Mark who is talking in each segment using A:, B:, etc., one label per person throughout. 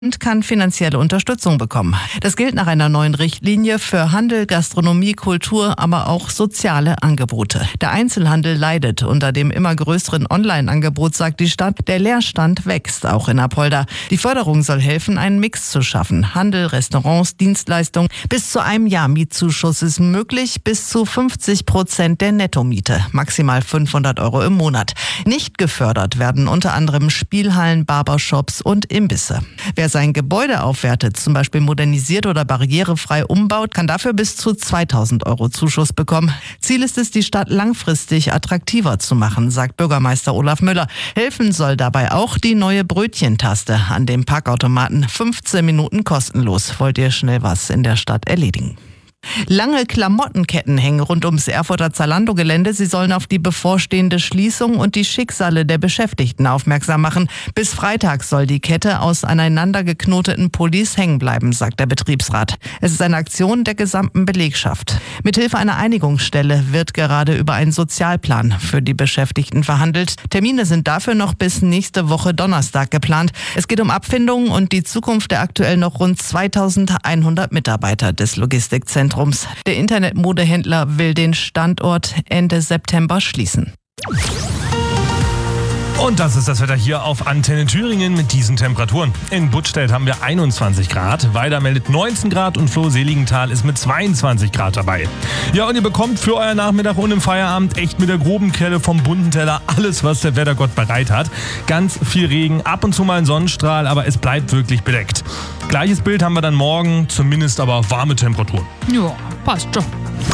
A: und kann finanzielle Unterstützung bekommen. Das gilt nach einer neuen Richtlinie für Handel, Gastronomie, Kultur, aber auch soziale Angebote. Der Einzelhandel leidet unter dem immer größeren Online-Angebot, sagt die Stadt. Der Leerstand wächst, auch in Apolda. Die Förderung soll helfen, einen Mix zu schaffen. Handel, Restaurants, Dienstleistungen. Bis zu einem Jahr Mietzuschuss ist möglich, bis zu 50% der Nettomiete, maximal 500 € im Monat. Nicht gefördert werden unter anderem Spielhallen, Barbershops und Imbisse. Wer sein Gebäude aufwertet, zum Beispiel modernisiert oder barrierefrei umbaut, kann dafür bis zu 2.000 € Zuschuss bekommen. Ziel ist es, die Stadt langfristig attraktiver zu machen, sagt Bürgermeister Olaf Müller. Helfen soll dabei auch die neue Brötchentaste an dem Parkautomaten. 15 Minuten kostenlos. Wollt ihr schnell was in der Stadt erledigen? Lange Klamottenketten hängen rund ums Erfurter Zalando-Gelände. Sie sollen auf die bevorstehende Schließung und die Schicksale der Beschäftigten aufmerksam machen. Bis Freitag soll die Kette aus aneinander geknoteten Pullis hängen bleiben, sagt der Betriebsrat. Es ist eine Aktion der gesamten Belegschaft. Mithilfe einer Einigungsstelle wird gerade über einen Sozialplan für die Beschäftigten verhandelt. Termine sind dafür noch bis nächste Woche Donnerstag geplant. Es geht um Abfindungen und die Zukunft der aktuell noch rund 2.100 Mitarbeiter des Logistikzentrums. Der Internetmodehändler will den Standort Ende September schließen.
B: Und das ist das Wetter hier auf Antenne Thüringen mit diesen Temperaturen. In Buttstedt haben wir 21 Grad, Weida meldet 19 Grad und Floh-Seligenthal ist mit 22 Grad dabei. Ja, und ihr bekommt für euer Nachmittag und im Feierabend echt mit der groben Kelle vom bunten Teller alles, was der Wettergott bereit hat. Ganz viel Regen, ab und zu mal ein Sonnenstrahl, aber es bleibt wirklich bedeckt. Gleiches Bild haben wir dann morgen, zumindest aber warme Temperaturen.
C: Ja, passt schon.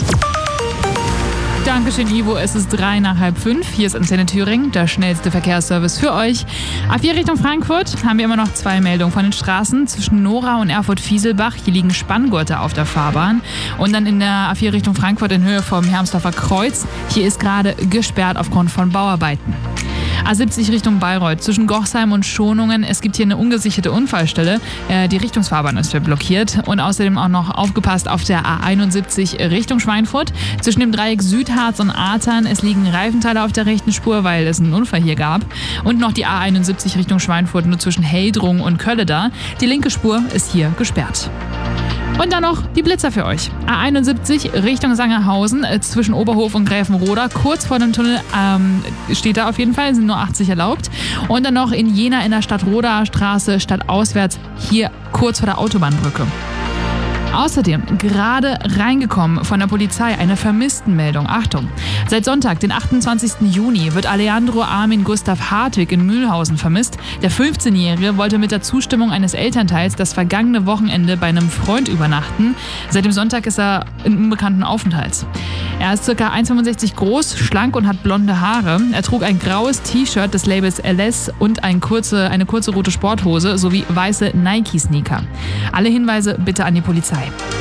C: Dankeschön, Ivo. Es ist 5:03. Hier ist Antenne Thüringen, der schnellste Verkehrsservice für euch. A4 Richtung Frankfurt haben wir immer noch 2 Meldungen von den Straßen zwischen Nora und Erfurt-Fieselbach. Hier liegen Spanngurte auf der Fahrbahn. Und dann in der A4 Richtung Frankfurt in Höhe vom Hermsdorfer Kreuz. Hier ist gerade gesperrt aufgrund von Bauarbeiten. A70 Richtung Bayreuth zwischen Gochsheim und Schonungen. Es gibt hier eine ungesicherte Unfallstelle. Die Richtungsfahrbahn ist blockiert. Und außerdem auch noch aufgepasst auf der A71 Richtung Schweinfurt. Zwischen dem Dreieck Südharz und Artern. Es liegen Reifenteile auf der rechten Spur, weil es einen Unfall hier gab. Und noch die A71 Richtung Schweinfurt nur zwischen Heldrung und Kölleda. Die linke Spur ist hier gesperrt. Und dann noch die Blitzer für euch. A71 Richtung Sangerhausen zwischen Oberhof und Gräfenroda. Kurz vor dem Tunnel steht da auf jeden Fall, sind nur 80 erlaubt. Und dann noch in Jena in der Stadtrodaer Straße stadtauswärts, hier kurz vor der Autobahnbrücke. Außerdem gerade reingekommen von der Polizei eine Vermisstenmeldung. Achtung! Seit Sonntag, den 28. Juni, wird Alejandro Armin Gustav Hartwig in Mühlhausen vermisst. Der 15-Jährige wollte mit der Zustimmung eines Elternteils das vergangene Wochenende bei einem Freund übernachten. Seit dem Sonntag ist er in unbekannten Aufenthalts. Er ist ca. 1,65 groß, schlank und hat blonde Haare. Er trug ein graues T-Shirt des Labels LS und eine kurze rote Sporthose sowie weiße Nike-Sneaker. Alle Hinweise bitte an die Polizei.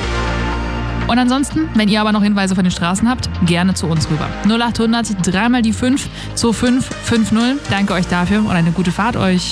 C: Und ansonsten, wenn ihr aber noch Hinweise von den Straßen habt, gerne zu uns rüber. 0800 3 mal die 5 2550. Danke euch dafür und eine gute Fahrt euch.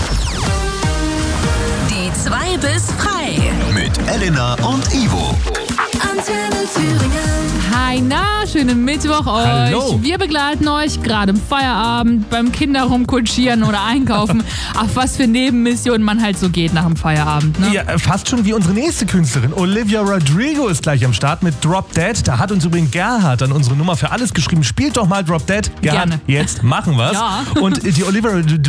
D: Die 2 bis frei.
E: Mit Elena und Ivo.
D: Antenne Thüringen.
C: Hi, schönen Mittwoch euch.
B: Hallo.
C: Wir begleiten euch gerade im Feierabend, beim Kinderrumkutschieren oder Einkaufen. Auf was für Nebenmissionen man halt so geht nach dem Feierabend. Ne?
B: Ja, fast schon wie unsere nächste Künstlerin. Olivia Rodrigo ist gleich am Start mit Drop Dead. Da hat uns übrigens Gerhard an unsere Nummer für alles geschrieben. Spielt doch mal Drop Dead. Gerhard,
C: Gerne.
B: jetzt machen wir's.
C: Ja.
B: Und die Olivia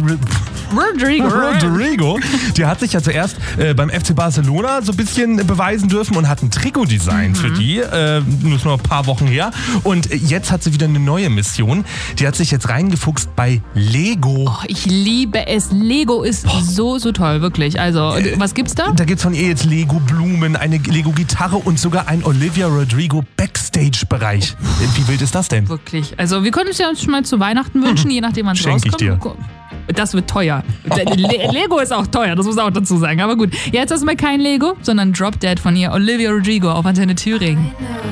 B: Rodrigo, die hat sich ja zuerst beim FC Barcelona so ein bisschen beweisen dürfen und hat ein Trikot designt für die. Nur noch ein paar Wochen her. Und jetzt hat sie wieder eine neue Mission. Die hat sich jetzt reingefuchst bei Lego.
C: Oh, ich liebe es. Lego ist so toll, wirklich. Also, was gibt's da?
B: Da gibt's von ihr jetzt Lego-Blumen, eine Lego-Gitarre und sogar ein Olivia Rodrigo Backstage-Bereich. Wie wild ist das denn?
C: Wirklich. Also, wir können es ja schon mal zu Weihnachten wünschen, je nachdem, wann es
B: Schenk ich
C: rauskommt.
B: dir.
C: Das wird teuer. Lego ist auch teuer, das muss auch dazu sagen. Aber gut, jetzt erstmal kein Lego, sondern Drop Dead von ihr, Olivia Rodrigo auf Antenne Thüringen.